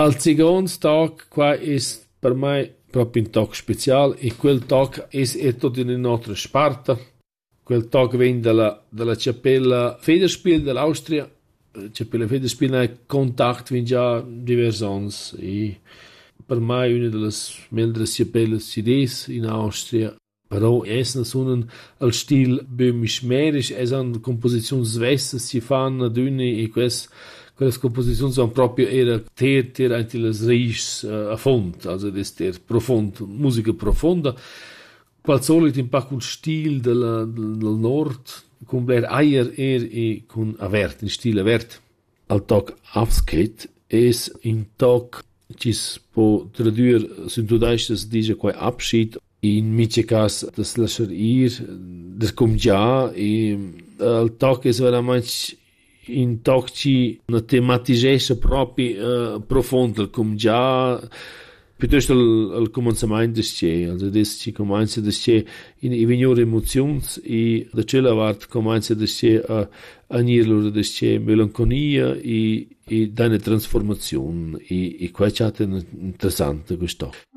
Al segons toc, qua es per mai proprio un toc special e quel toc è tutto in un'altra sparta. Quel toc viene dalla Cappella Federspiel dell'Austria. Cappella Federspiel ha contact viene già diversi anni e per mai una delle meglio cappelle cides in Austria. Però non sono al stil böhmisch-mährisch, sono composizioni svesse, si fanno dünne e quelle composizioni sono proprio ter anche le reis a fond, also das der profond, musica profonda. Qual solito un po' con stil del nord, con bler eier e con avert, in stile avert. Al toc Abschied es un toc ci si può tradurre su tudaisch das dice quai Abschied. In mice cas das lasciar ir, das com già, e il toc è veramente un toc ci una tematigesce proprio profonda, com già, piuttosto al cominciamento des c'è, also des ci comincia des c'è in venire emozioni e da quella parte comincia des c'è a nirlo des c'è melanconia e da una trasformazione e qua c'è interessante questo.